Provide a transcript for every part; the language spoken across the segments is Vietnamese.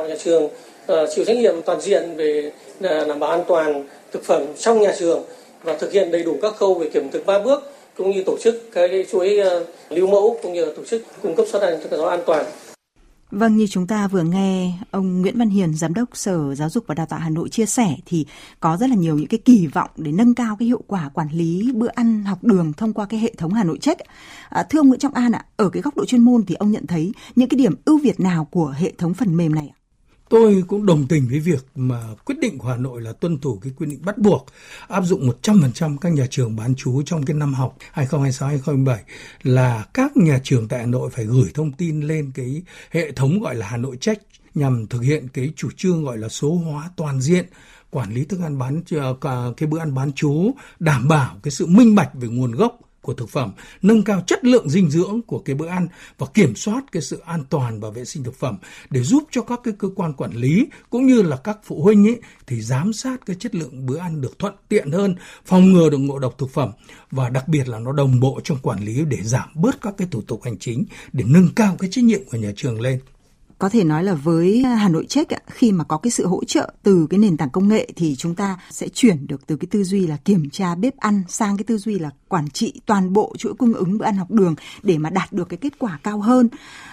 đạo nhà trường chịu trách nhiệm toàn diện về đảm bảo an toàn thực phẩm trong nhà trường và thực hiện đầy đủ các khâu về kiểm thực 3 bước, cũng như tổ chức cái chuỗi lưu mẫu, cũng như là tổ chức cung cấp suất ăn cho an toàn. Vâng, như chúng ta vừa nghe ông Nguyễn Văn Hiền, Giám đốc Sở Giáo dục và Đào tạo Hà Nội chia sẻ thì có rất là nhiều những cái kỳ vọng để nâng cao cái hiệu quả quản lý bữa ăn học đường thông qua cái hệ thống Hà Nội Check. Thưa ông Nguyễn Trọng An ạ, ở cái góc độ chuyên môn thì ông nhận thấy những cái điểm ưu việt nào của hệ thống phần mềm này ạ? Tôi cũng đồng tình với việc mà quyết định của Hà Nội là tuân thủ cái quy định bắt buộc áp dụng 100% các nhà trường bán trú trong cái năm học 2026-2027 là các nhà trường tại Hà Nội phải gửi thông tin lên cái hệ thống gọi là Hà Nội Check nhằm thực hiện cái chủ trương gọi là số hóa toàn diện quản lý thức ăn cái bữa ăn bán trú, đảm bảo cái sự minh bạch về nguồn gốc của thực phẩm, nâng cao chất lượng dinh dưỡng của cái bữa ăn và kiểm soát cái sự an toàn và vệ sinh thực phẩm để giúp cho các cái cơ quan quản lý cũng như là các phụ huynh ấy thì giám sát cái chất lượng bữa ăn được thuận tiện hơn, phòng ngừa được ngộ độc thực phẩm và đặc biệt là nó đồng bộ trong quản lý để giảm bớt các cái thủ tục hành chính để nâng cao cái trách nhiệm của nhà trường lên. Có thể nói là với Hà Nội Check khi mà có cái sự hỗ trợ từ cái nền tảng công nghệ thì chúng ta sẽ chuyển được từ cái tư duy là kiểm tra bếp ăn sang cái tư duy là quản trị toàn bộ chuỗi cung ứng bữa ăn học đường để mà đạt được cái kết quả cao hơn.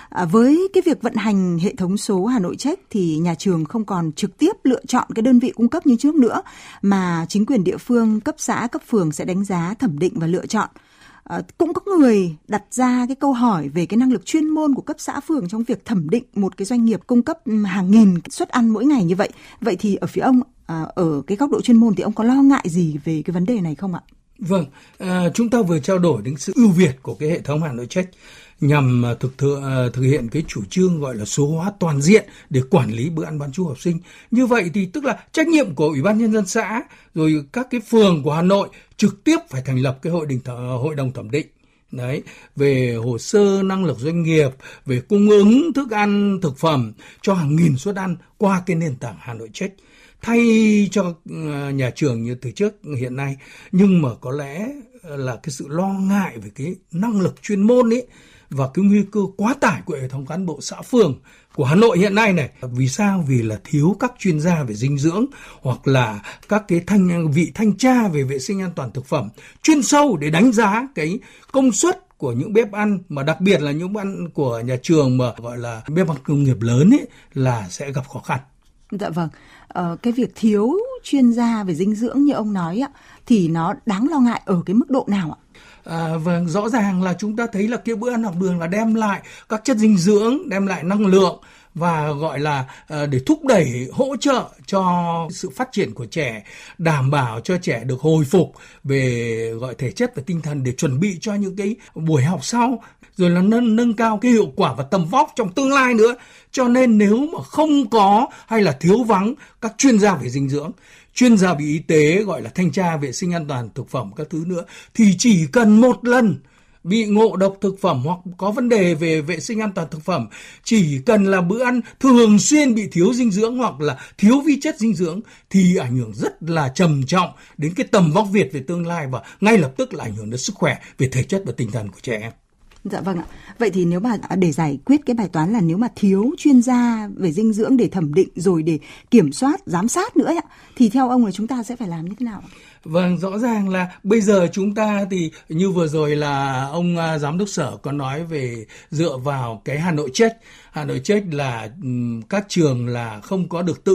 Với cái việc vận hành hệ thống số Hà Nội Check thì nhà trường không còn trực tiếp lựa chọn cái đơn vị cung cấp như trước nữa, mà chính quyền địa phương, cấp xã, cấp phường sẽ đánh giá, thẩm định và lựa chọn. Cũng có người đặt ra cái câu hỏi về cái năng lực chuyên môn của cấp xã phường trong việc thẩm định một cái doanh nghiệp cung cấp hàng nghìn suất ăn mỗi ngày như vậy. Vậy thì ở phía ông, ở cái góc độ chuyên môn thì ông có lo ngại gì về cái vấn đề này không ạ? Vâng, chúng ta vừa trao đổi đến sự ưu việt của cái hệ thống Hà Nội Check nhằm thực hiện cái chủ trương gọi là số hóa toàn diện để quản lý bữa ăn bán trú học sinh. Như vậy thì tức là trách nhiệm của Ủy ban Nhân dân xã rồi các cái phường của Hà Nội trực tiếp phải thành lập cái hội đồng thẩm định. Đấy, về hồ sơ năng lực doanh nghiệp, về cung ứng thức ăn, thực phẩm cho hàng nghìn suất ăn qua cái nền tảng Hà Nội Check. Thay cho nhà trường như từ trước hiện nay, nhưng mà có lẽ là cái sự lo ngại về cái năng lực chuyên môn ấy và cái nguy cơ quá tải của hệ thống cán bộ xã phường của Hà Nội hiện nay này. Vì sao? Vì là thiếu các chuyên gia về dinh dưỡng hoặc là các cái vị thanh tra về vệ sinh an toàn thực phẩm chuyên sâu để đánh giá cái công suất của những bếp ăn, mà đặc biệt là những bếp ăn của nhà trường mà gọi là bếp ăn công nghiệp lớn ấy là sẽ gặp khó khăn. Dạ vâng, cái việc thiếu chuyên gia về dinh dưỡng như ông nói ạ, thì nó đáng lo ngại ở cái mức độ nào ạ? Vâng, rõ ràng là chúng ta thấy là cái bữa ăn học đường là đem lại các chất dinh dưỡng, đem lại năng lượng và gọi là để thúc đẩy, hỗ trợ cho sự phát triển của trẻ, đảm bảo cho trẻ được hồi phục về gọi thể chất và tinh thần để chuẩn bị cho những cái buổi học sau, rồi là nâng cao cái hiệu quả và tầm vóc trong tương lai nữa. Cho nên nếu mà không có hay là thiếu vắng các chuyên gia về dinh dưỡng, chuyên gia về y tế gọi là thanh tra vệ sinh an toàn thực phẩm các thứ nữa, thì chỉ cần một lần bị ngộ độc thực phẩm hoặc có vấn đề về vệ sinh an toàn thực phẩm, chỉ cần là bữa ăn thường xuyên bị thiếu dinh dưỡng hoặc là thiếu vi chất dinh dưỡng thì ảnh hưởng rất là trầm trọng đến cái tầm vóc Việt về tương lai và ngay lập tức là ảnh hưởng đến sức khỏe về thể chất và tinh thần của trẻ em. Dạ vâng ạ. Vậy thì nếu mà để giải quyết cái bài toán là nếu mà thiếu chuyên gia về dinh dưỡng để thẩm định rồi để kiểm soát, giám sát nữa ạ, thì theo ông là chúng ta sẽ phải làm như thế nào? Vâng, rõ ràng là bây giờ chúng ta thì như vừa rồi là ông giám đốc sở có nói về dựa vào cái Hà Nội Check. Hà Nội Check là các trường là không có được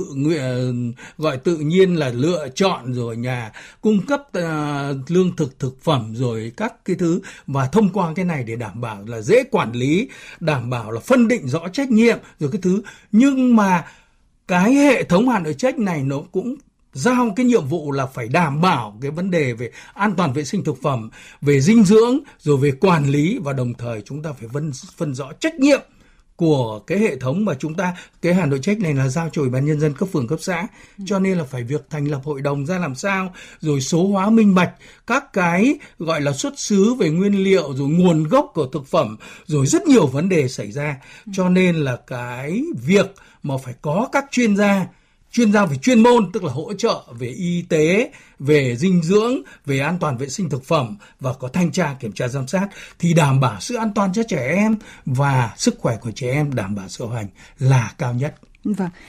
gọi tự nhiên là lựa chọn rồi nhà cung cấp lương thực phẩm rồi các cái thứ, và thông qua cái này để đảm bảo là dễ quản lý, đảm bảo là phân định rõ trách nhiệm rồi cái thứ. Nhưng mà cái hệ thống Hà Nội Check này nó cũng giao cái nhiệm vụ là phải đảm bảo cái vấn đề về an toàn vệ sinh thực phẩm, về dinh dưỡng, rồi về quản lý, và đồng thời chúng ta phải phân rõ trách nhiệm của cái hệ thống mà chúng ta, cái Hà Nội Check này là giao cho Ủy ban Nhân dân cấp phường cấp xã. Cho nên là phải việc thành lập hội đồng ra làm sao, rồi số hóa minh bạch các cái gọi là xuất xứ về nguyên liệu, rồi nguồn gốc của thực phẩm, rồi rất nhiều vấn đề xảy ra. Cho nên là cái việc mà phải có các chuyên gia về chuyên môn, tức là hỗ trợ về y tế, về dinh dưỡng, về an toàn vệ sinh thực phẩm và có thanh tra kiểm tra giám sát thì đảm bảo sự an toàn cho trẻ em và sức khỏe của trẻ em, đảm bảo sự học hành là cao nhất. Vâng,